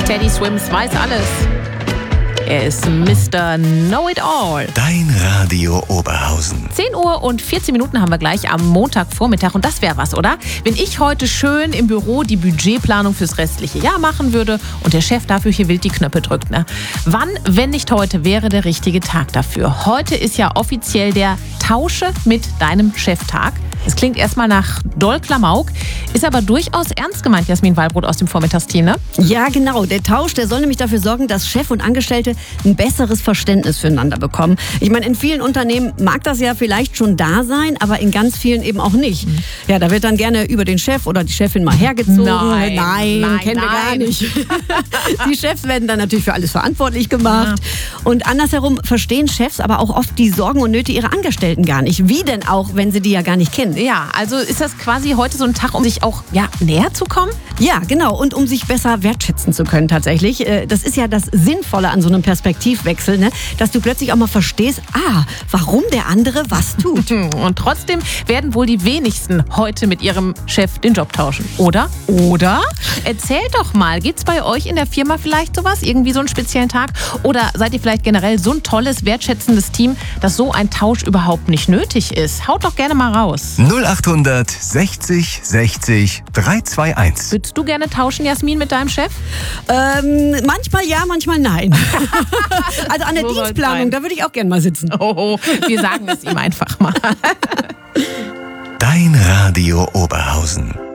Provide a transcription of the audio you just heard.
Teddy Swims weiß alles. Er ist Mr. Know-it-all. Dein Radio Oberhausen. 10 Uhr und 14 Minuten haben wir gleich am Montagvormittag. Und das wäre was, oder? Wenn ich heute schön im Büro die Budgetplanung fürs restliche Jahr machen würde und der Chef dafür hier wild die Knöpfe drückt. Ne? Wann, wenn nicht heute, wäre der richtige Tag dafür? Heute ist ja offiziell der Tausche mit deinem Cheftag. Es klingt erstmal nach doll Klamauk, ist aber durchaus ernst gemeint, Jasmin Wallbrot aus dem Vormittagsteam, ne? Ja, genau. Der Tausch, der soll nämlich dafür sorgen, dass Chef und Angestellte ein besseres Verständnis füreinander bekommen. Ich meine, in vielen Unternehmen mag das ja vielleicht schon da sein, aber in ganz vielen eben auch nicht. Ja, da wird dann gerne über den Chef oder die Chefin mal hergezogen. Nein, kennen wir gar nicht. Die Chefs werden dann natürlich für alles verantwortlich gemacht. Ja. Und andersherum verstehen Chefs aber auch oft die Sorgen und Nöte ihrer Angestellten gar nicht. Wie denn auch, wenn sie die ja gar nicht kennen? Ja, also ist das quasi heute so ein Tag, um sich auch näher zu kommen? Ja, genau. Und um sich besser wertschätzen zu können tatsächlich. Das ist ja das Sinnvolle an so einem Perspektivwechsel, ne? Dass du plötzlich auch mal verstehst, warum der andere was tut. Und trotzdem werden wohl die wenigsten heute mit ihrem Chef den Job tauschen. Oder? Oder? Erzählt doch mal, gibt's bei euch in der Firma vielleicht sowas? Irgendwie so einen speziellen Tag? Oder seid ihr vielleicht generell so ein tolles, wertschätzendes Team, dass so ein Tausch überhaupt nicht nötig ist? Haut doch gerne mal raus. 0800 60 60 321. Würdest du gerne tauschen, Jasmin, mit deinem Chef? Manchmal ja, manchmal nein. Also an der So soll's Dienstplanung, sein. da würde ich auch gerne mal sitzen. Oh, wir sagen es ihm einfach mal. Dein Radio Oberhausen.